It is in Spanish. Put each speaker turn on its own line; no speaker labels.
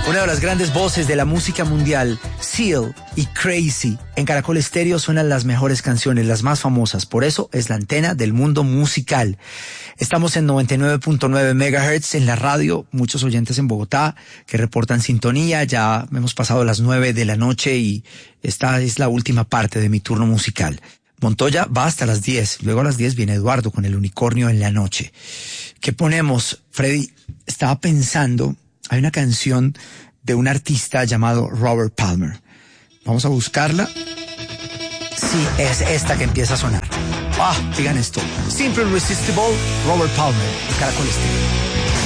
Una de las grandes voces de la música mundial, Seal y Crazy. En Caracol Estéreo suenan las mejores canciones, las más famosas. Por eso es la antena del mundo musical. Estamos en 99.9 MHz en la radio. Muchos oyentes en Bogotá que reportan sintonía. Ya hemos pasado las 9 de la noche y esta es la última parte de mi turno musical. Montoya va hasta las 10. Luego a las 10 viene Eduardo con el unicornio en la noche. ¿Qué ponemos? Freddy, estaba pensando... Hay una canción de un artista llamado Robert Palmer. Vamos a buscarla. Sí, es esta que empieza a sonar. Digan esto. Simple Irresistible, Robert Palmer, Caracol Estéreo.